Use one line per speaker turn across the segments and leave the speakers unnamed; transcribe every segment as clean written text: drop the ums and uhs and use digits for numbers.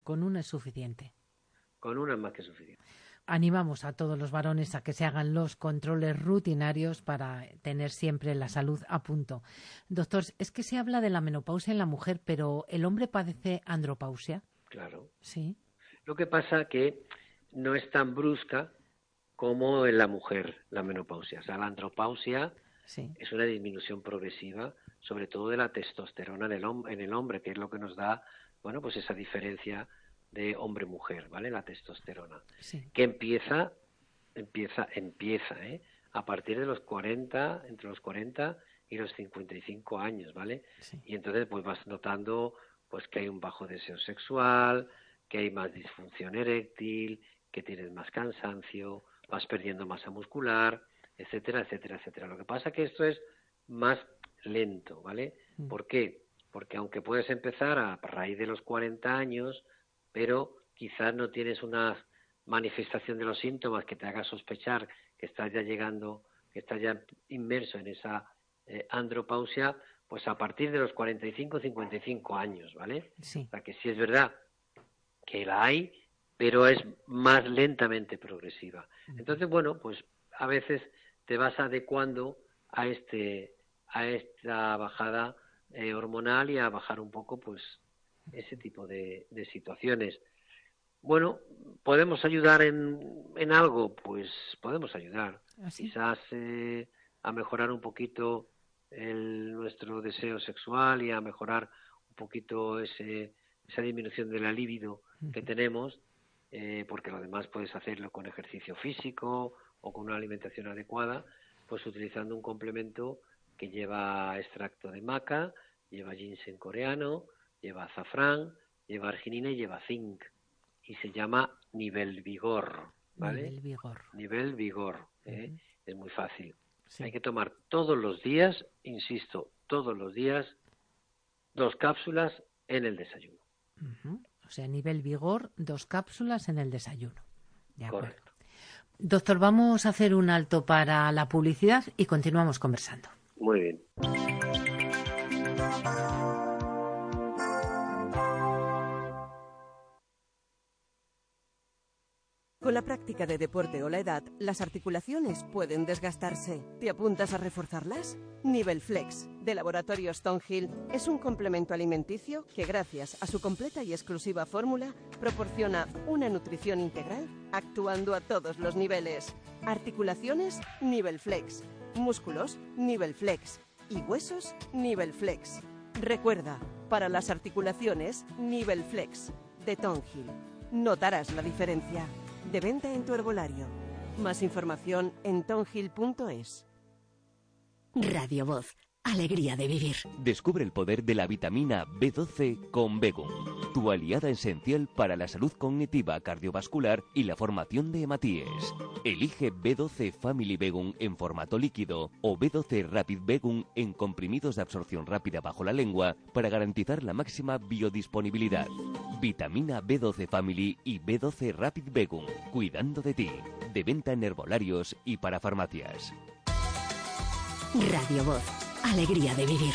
Con una es suficiente.
Con una es más que suficiente.
Animamos a todos los varones a que se hagan los controles rutinarios para tener siempre la salud a punto. Doctor, es que se habla de la menopausia en la mujer, pero ¿el hombre padece andropausia?
Claro.
Sí.
Lo que pasa que no es tan brusca como en la mujer la menopausia. O sea, la andropausia es una disminución progresiva, sobre todo de la testosterona en el hombre, que es lo que nos da, bueno, pues esa diferencia de hombre-mujer, ¿vale? La testosterona.
Sí.
Que empieza, a partir de los 40, entre los 40 y los 55 años, ¿vale?
Sí.
Y entonces pues vas notando pues que hay un bajo deseo sexual, que hay más disfunción eréctil, que tienes más cansancio, vas perdiendo masa muscular, etcétera, etcétera, etcétera. Lo que pasa es que esto es más lento, ¿vale? ¿Por qué? Porque aunque puedes empezar a raíz de los 40 años, pero quizás no tienes una manifestación de los síntomas que te haga sospechar que estás ya llegando, que estás ya inmerso en esa andropausia, pues a partir de los 45 55 años, ¿vale?
Sí.
O sea que sí es verdad que la hay, pero es más lentamente progresiva. Entonces, bueno, pues a veces te vas adecuando a esta bajada hormonal y a bajar un poco, pues, ese tipo de situaciones. Bueno, ¿podemos ayudar en algo? Pues podemos ayudar.
¿Ah, sí?
Quizás a mejorar un poquito nuestro deseo sexual y a mejorar un poquito esa disminución de la libido que tenemos, porque lo demás puedes hacerlo con ejercicio físico o con una alimentación adecuada, pues utilizando un complemento que lleva extracto de maca, lleva ginseng coreano, lleva azafrán, lleva arginina y lleva zinc. Y se llama Nivel Vigor, ¿vale?
Nivel Vigor.
Nivel Vigor, es muy fácil.
Sí.
Hay que tomar todos los días, insisto, todos los días, 2 cápsulas en el desayuno.
O sea, Nivel Vigor, 2 cápsulas en el desayuno. De acuerdo.
Correcto.
Doctor, vamos a hacer un alto para la publicidad y continuamos conversando.
Muy bien.
Con la práctica de deporte o la edad, las articulaciones pueden desgastarse. ¿Te apuntas a reforzarlas? Nivel Flex, de Laboratorio Stonehill, es un complemento alimenticio que, gracias a su completa y exclusiva fórmula, proporciona una nutrición integral actuando a todos los niveles. Articulaciones, Nivel Flex. Músculos, Nivel Flex. Y huesos, Nivel Flex. Recuerda, para las articulaciones, Nivel Flex, de Stonehill. Notarás la diferencia. De venta en tu herbolario. Más información en tonhill.es.
Radio Voz. Alegría de vivir.
Descubre el poder de la vitamina B12 con Begum, tu aliada esencial para la salud cognitiva, cardiovascular y la formación de hematíes. Elige B12 Family Begum en formato líquido o B12 Rapid Begum en comprimidos de absorción rápida bajo la lengua para garantizar la máxima biodisponibilidad. Vitamina B12 Family y B12 Rapid Begum, cuidando de ti. De venta en herbolarios y para farmacias.
Radio Voz. Alegría de vivir.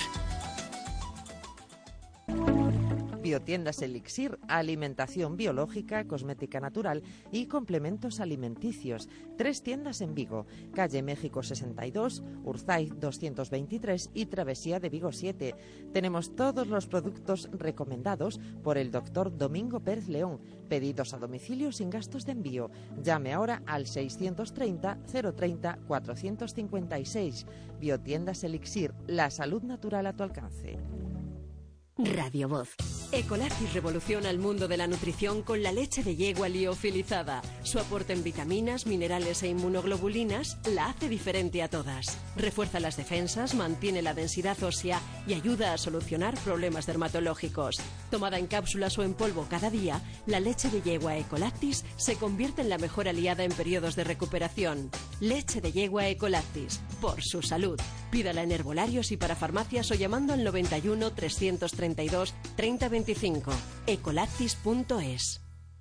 Biotiendas Elixir, alimentación biológica, cosmética natural y complementos alimenticios. 3 tiendas en Vigo, calle México 62, Urzaiz 223 y Travesía de Vigo 7. Tenemos todos los productos recomendados por el doctor Domingo Pérez León. Pedidos a domicilio sin gastos de envío. Llame ahora al 630 030 456. Biotiendas Elixir, la salud natural a tu alcance.
Radio Voz.
Ecolactis revoluciona el mundo de la nutrición con la leche de yegua liofilizada. Su aporte en vitaminas, minerales e inmunoglobulinas la hace diferente a todas. Refuerza las defensas, mantiene la densidad ósea y ayuda a solucionar problemas dermatológicos. Tomada en cápsulas o en polvo cada día, la leche de yegua Ecolactis se convierte en la mejor aliada en periodos de recuperación. Leche de yegua Ecolactis, por su salud. Pídala en herbolarios y para farmacias o llamando al 91 332 3025. Ecolactis.es.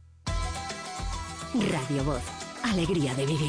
Radio Voz. Alegría de vivir.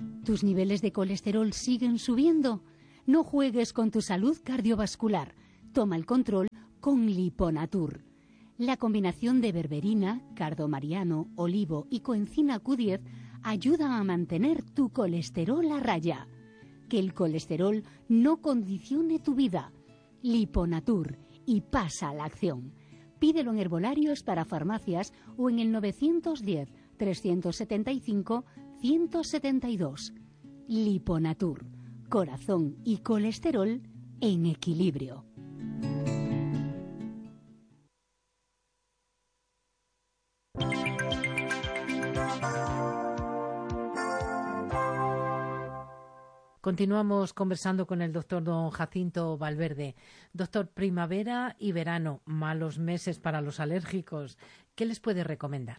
¿Tus niveles de colesterol siguen subiendo? No juegues con tu salud cardiovascular. Toma el control con Liponatur. La combinación de berberina, cardomariano, olivo y coenzima Q10 ayuda a mantener tu colesterol a raya. Que el colesterol no condicione tu vida. Liponatur, y pasa a la acción. Pídelo en herbolarios para farmacias o en el 910-375-172. Liponatur, corazón y colesterol en equilibrio.
Continuamos conversando con el doctor don Jacinto Valverde. Doctor, primavera y verano, malos meses para los alérgicos. ¿Qué les puede recomendar?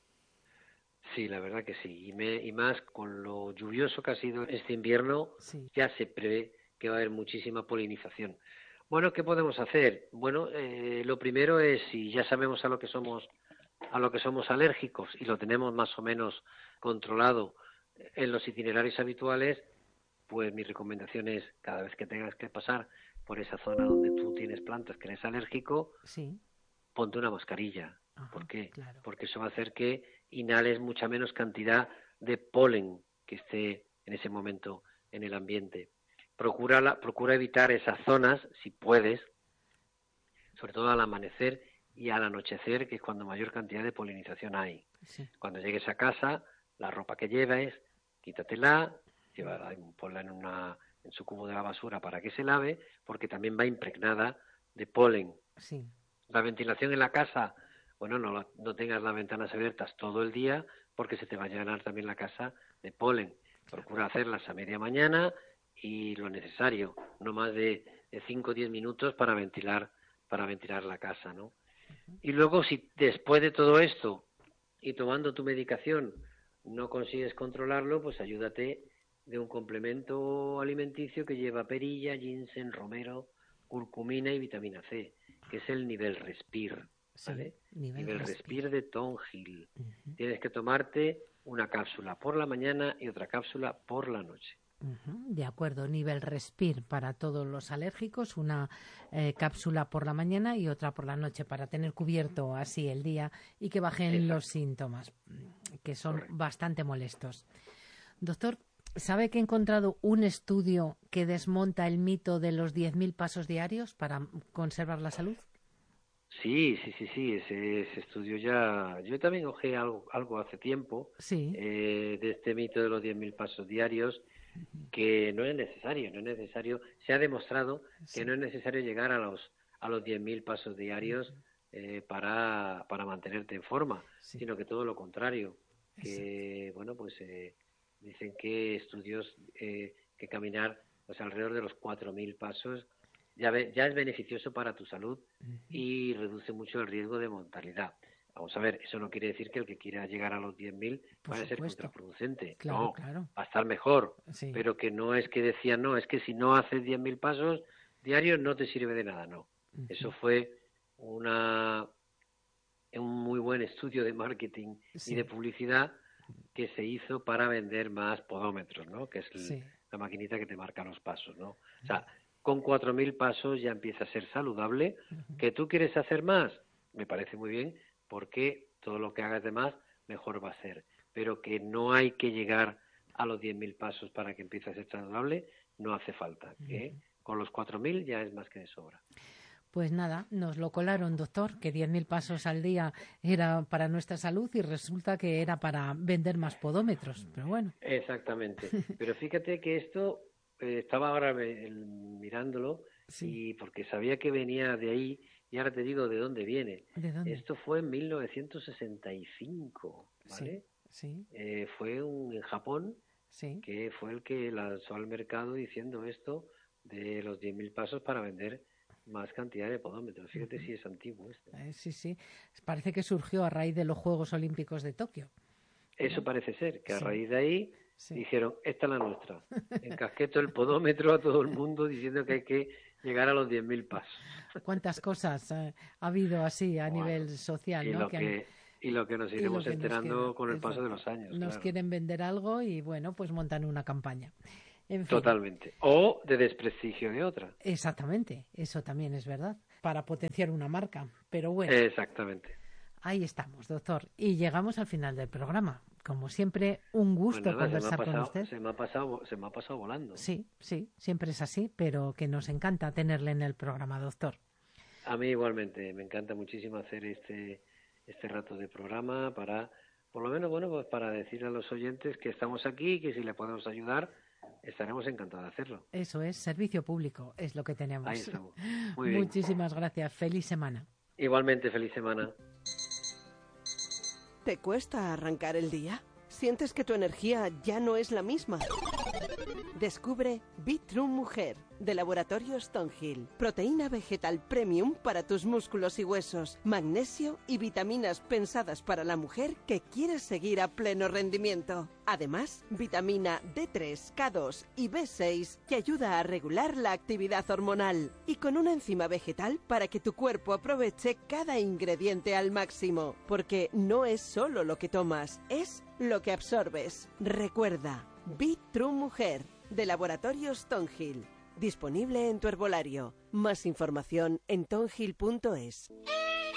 Sí, la verdad que sí. Y más con lo lluvioso que ha sido este invierno,
Sí.
ya se prevé que va a haber muchísima polinización. Bueno, ¿qué podemos hacer? Bueno, lo primero es, si ya sabemos a lo que somos alérgicos y lo tenemos más o menos controlado en los itinerarios habituales, pues mi recomendación es, cada vez que tengas que pasar por esa zona donde tú tienes plantas que eres alérgico,
Sí.
ponte una mascarilla.
Ajá,
¿Por qué?
claro.
Porque eso va a hacer que inhales mucha menos cantidad de polen que esté en ese momento en el ambiente. Procura evitar esas zonas, si puedes, sobre todo al amanecer y al anochecer, que es cuando mayor cantidad de polinización hay.
Sí.
Cuando llegues a casa, la ropa que lleves, quítatela, ponla en su cubo de la basura para que se lave, porque también va impregnada de polen.
Sí.
La ventilación en la casa, bueno, no tengas las ventanas abiertas todo el día, porque se te va a llenar también la casa de polen. Procura hacerlas a media mañana y lo necesario, no más de 5 o 10 minutos para ventilar la casa, ¿no? Y luego, si después de todo esto y tomando tu medicación no consigues controlarlo, pues ayúdate de un complemento alimenticio que lleva perilla, ginseng, romero, curcumina y vitamina C, que es el Nivel Respir, ¿vale?
Sí, Nivel
Respir de Tonghil. Tienes que tomarte una cápsula por la mañana y otra cápsula por la noche.
De acuerdo, Nivel Respir para todos los alérgicos, una cápsula por la mañana y otra por la noche para tener cubierto así el día y que bajen
Exacto.
los síntomas, que son
Correcto.
bastante molestos. Doctor, ¿sabe que he encontrado un estudio que desmonta el mito de los 10.000 pasos diarios para conservar la salud?
Sí, ese estudio ya... Yo también ojeé algo hace tiempo
Sí.
de este mito de los 10.000 pasos diarios, que no es necesario, se ha demostrado que no es necesario llegar a los 10.000 pasos diarios para mantenerte en forma, sino que todo lo contrario, que bueno, pues dicen que estudios que caminar pues alrededor de los 4.000 pasos ya es beneficioso para tu salud y reduce mucho el riesgo de mortalidad. Vamos a ver, eso no quiere decir que el que quiera llegar a los 10.000 vaya a ser contraproducente.
Claro,
no,
claro.
va a estar mejor,
Sí.
pero que no es que decían, no, es que si no haces 10.000 pasos diarios no te sirve de nada, no. Eso fue un muy buen estudio de marketing y de publicidad que se hizo para vender más podómetros, ¿no? Que es la maquinita que te marca los pasos, ¿no? O sea, con 4.000 pasos ya empieza a ser saludable. ¿Que tú quieres hacer más? Me parece muy bien, porque todo lo que hagas de más, mejor va a ser. Pero que no hay que llegar a los 10.000 pasos para que empiece a ser saludable, no hace falta. Con los 4.000 ya es más que de sobra.
Pues nada, nos lo colaron, doctor, que 10.000 pasos al día era para nuestra salud y resulta que era para vender más podómetros, pero bueno.
Exactamente. Pero fíjate que esto estaba ahora mirándolo y porque sabía que venía de ahí y ahora te digo de dónde viene.
¿De dónde?
Esto fue en 1965, ¿vale?
Sí.
Fue en Japón, que fue el que lanzó al mercado diciendo esto de los 10.000 pasos para vender más cantidad de podómetros. Fíjate si es antiguo esto.
Sí. Parece que surgió a raíz de los Juegos Olímpicos de Tokio.
Eso parece ser, que a raíz de ahí dijeron, esta es la nuestra. Encasqueto el podómetro a todo el mundo diciendo que hay que llegar a los 10.000 pasos.
¿Cuántas cosas ha habido así a nivel social? ¿No?
Y lo que nos iremos enterando con el paso de los años.
Nos quieren vender algo y bueno, pues montan una campaña. En fin.
Totalmente. O de desprestigio de otra.
Exactamente, eso también es verdad, para potenciar una marca. Pero bueno,
Exactamente.
ahí estamos, doctor. Y llegamos al final del programa. Como siempre, un gusto
Pues nada,
conversar con usted.
se me ha pasado volando.
Sí, siempre es así, pero que nos encanta tenerle en el programa, doctor.
A mí igualmente, me encanta muchísimo hacer este rato de programa para, por lo menos, bueno, pues para decir a los oyentes que estamos aquí y que si le podemos ayudar, estaremos encantados de hacerlo.
Eso es, servicio público, es lo que tenemos.
Ahí estamos. Muy bien.
Muchísimas gracias, feliz semana.
Igualmente, feliz semana.
¿Te cuesta arrancar el día? ¿Sientes que tu energía ya no es la misma? Descubre Be-True Mujer, de Laboratorio Stonehill. Proteína vegetal premium para tus músculos y huesos, magnesio y vitaminas pensadas para la mujer que quiere seguir a pleno rendimiento. Además, vitamina D3, K2 y B6 que ayuda a regular la actividad hormonal. Y con una enzima vegetal para que tu cuerpo aproveche cada ingrediente al máximo. Porque no es solo lo que tomas, es lo que absorbes. Recuerda, Be-True Mujer, de Laboratorio Stonehill. Disponible en tu herbolario. Más información en tonhill.es.